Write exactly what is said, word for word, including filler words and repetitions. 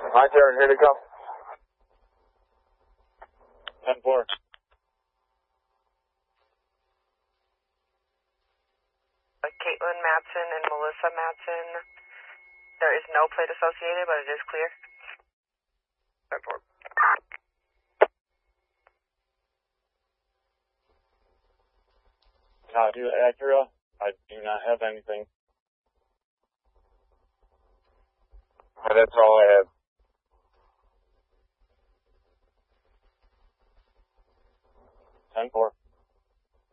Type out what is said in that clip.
My turn, here to come. ten four. Caitlin Matson and Melissa Matson. There is no plate associated, but it is clear. ten four. Copy, Acura. I do not have anything. That's all I have. ten four.